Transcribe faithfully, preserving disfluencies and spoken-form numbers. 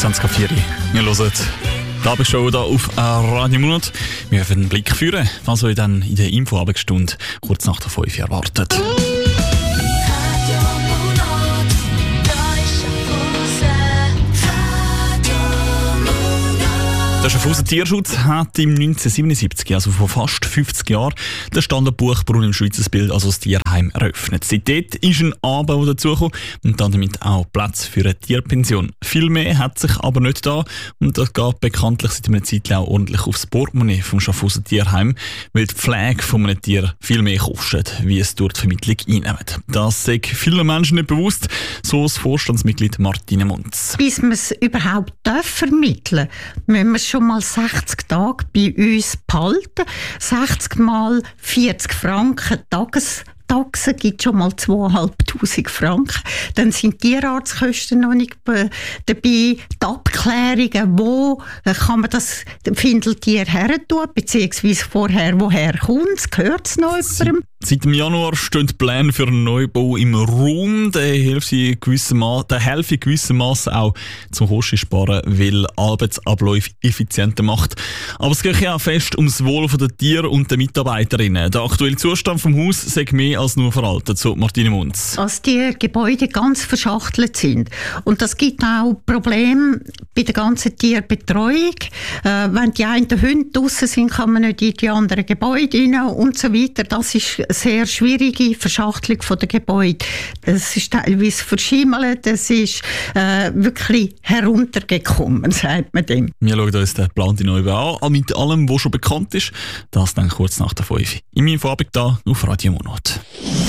zwanzig Uhr vier. Wir hören die Abendshow hier auf Radio Monat. Wir werden einen Blick führen, was euch dann in der Info-Abendstunde kurz nach der fünf Uhr erwartet. Der Schaffhauser Tierschutz hat im neunzehnhundertsiebenundsiebzig, also vor fast fünfzig Jahren, den Standard Buchbrunnen im Schweizerbild, also das Tierheim, eröffnet. Seitdem ist ein Anbau dazugekommen und damit auch Platz für eine Tierpension. Viel mehr hat sich aber nicht da und das geht bekanntlich seit einer Zeit auch ordentlich aufs Portemonnaie vom Schaffhauser Tierheim, weil die Pflege von einem Tier viel mehr kostet, wie es durch die Vermittlung einnimmt. Das ist vielen Menschen nicht bewusst, so das Vorstandsmitglied Martine Munz. Bis man es überhaupt vermitteln darf, müssen wir schon mal sechzig Tage bei uns behalten. sechzig mal vierzig Franken Tages Taxe gibt schon mal zweitausendfünfhundert Franken. Dann sind die Tierarztkosten noch nicht dabei. Die Abklärungen, wo kann man das Findeltier her tun, beziehungsweise vorher, woher kommt es, gehört es noch jemandem? Seit dem Januar stehen die Pläne für einen Neubau im Raum. Der hilft in gewissem Maße auch zum Kostensparen, weil Arbeitsabläufe effizienter macht. Aber es geht ja auch fest ums Wohl der Tiere und der Mitarbeiterinnen. Der aktuelle Zustand vom Haus sagt mehr als nur veraltet, so Martine Munz. Als die Gebäude ganz verschachtelt sind. Und das gibt auch Probleme bei der ganzen Tierbetreuung. Äh, wenn die einen Hunde draussen sind, kann man nicht in die anderen Gebäude rein und so weiter. Das ist eine sehr schwierige Verschachtelung der Gebäude. Es ist teilweise verschimmelt, es ist äh, wirklich heruntergekommen, sagt man dem. Wir schauen uns den geplanten Neubau an, mit allem, was schon bekannt ist. Das dann kurz nach der fünf. In meinem Vorabend hier auf Radio Monat.